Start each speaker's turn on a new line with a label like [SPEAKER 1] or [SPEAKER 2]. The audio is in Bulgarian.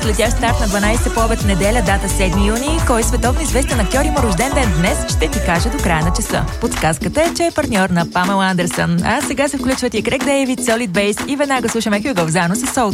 [SPEAKER 1] с летящ старт на 12 по обед неделя, дата 7 юни. Кой световно известен актьор има рожден ден днес, ще ти кажа до края на часа. Подсказката е, че е партньор на Памела Андерсън. А сега се включват и Крейг Дейвид, Solid Base и веднага слушаме Hugo заедно с Soul